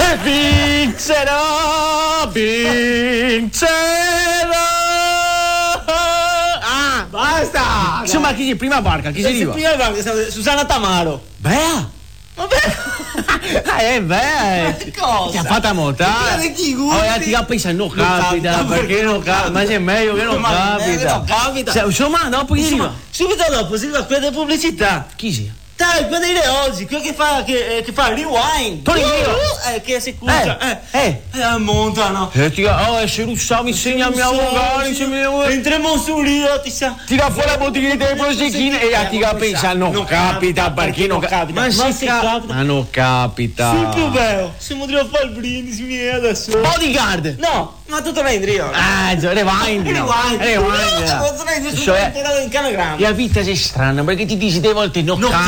Vincerò! Ah! Basta! Insomma, chi prima barca? Chi si arriva? Prima barca, Susanna Tamaro. Bea! Vabbè! Beh! Cosa? Ti ha fatta montare? Chi gusti? Ti pensa non capita, perché non capita? Ma c'è meglio che non capita. Non capita. Insomma, dopo chi arriva? Subito dopo si arriva quella pubblicità. Chi sia? Dai, per dire oggi, quello che fa rewind. Tony Dio. Che si cuccia. Montano. Se russavi insegnami a avvocare, se mi entriamo su Rio, ti sa. tira fuori la bottiglia dei prosecchini e ti pensa non capita, perché non capita. Ma si capita. Ma non capita. Sul più bello. Siamo di fare il brindisi miei adesso. Bodyguard. No, ma tutto là in Rio. Rewind. Rewind. La vita è strana perché ti dici delle volte non